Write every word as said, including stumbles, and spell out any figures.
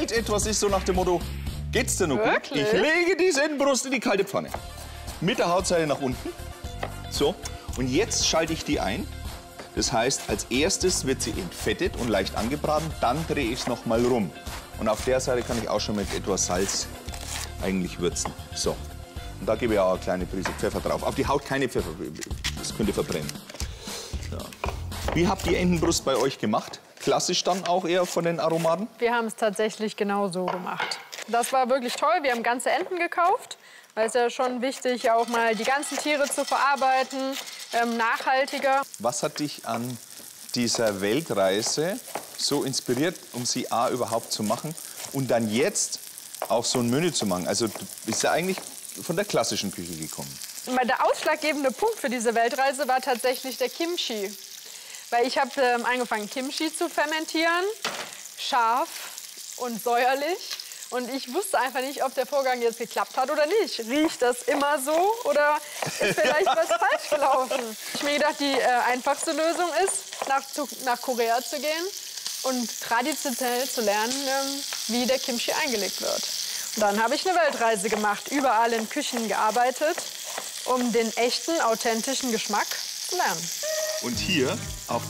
Welt etwas ist, so nach dem Motto, geht's dir noch gut? Wirklich? Ich lege die Innenbrust in die kalte Pfanne. Mit der Hautseite nach unten. So, und jetzt schalte ich die ein. Das heißt, als erstes wird sie entfettet und leicht angebraten, dann drehe ich es noch mal rum. Und auf der Seite kann ich auch schon mit etwas Salz eigentlich würzen. So, und da gebe ich auch eine kleine Prise Pfeffer drauf. Auf die Haut keine Pfeffer, das könnte verbrennen. So. Wie habt ihr Entenbrust bei euch gemacht? Klassisch dann auch eher von den Aromaten? Wir haben es tatsächlich genau so gemacht. Das war wirklich toll. Wir haben ganze Enten gekauft. Weil es ja schon wichtig, auch mal die ganzen Tiere zu verarbeiten, ähm, nachhaltiger. Was hat dich an dieser Weltreise so inspiriert, um sie A überhaupt zu machen und dann jetzt auch so ein Menü zu machen? Also du bist ja eigentlich von der klassischen Küche gekommen. Der ausschlaggebende Punkt für diese Weltreise war tatsächlich der Kimchi. Weil ich habe ähm, angefangen, Kimchi zu fermentieren, scharf und säuerlich. Und ich wusste einfach nicht, ob der Vorgang jetzt geklappt hat oder nicht. Riecht das immer so oder ist vielleicht was falsch gelaufen? Ich habe mir gedacht, die äh, einfachste Lösung ist, nach, zu, nach Korea zu gehen und traditionell zu lernen, ähm, wie der Kimchi eingelegt wird. Und dann habe ich eine Weltreise gemacht, überall in Küchen gearbeitet, um den echten, authentischen Geschmack zu lernen. Und hier auf